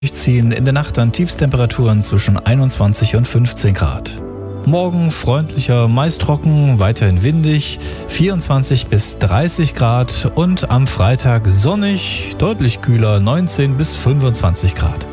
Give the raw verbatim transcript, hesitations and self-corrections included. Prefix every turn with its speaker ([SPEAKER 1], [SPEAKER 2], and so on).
[SPEAKER 1] Ziehen, in der Nacht dann Tiefstemperaturen zwischen einundzwanzig und fünfzehn Grad. Morgen freundlicher, meist trocken, weiterhin windig, vierundzwanzig bis dreißig Grad und am Freitag sonnig, deutlich kühler, neunzehn bis fünfundzwanzig Grad.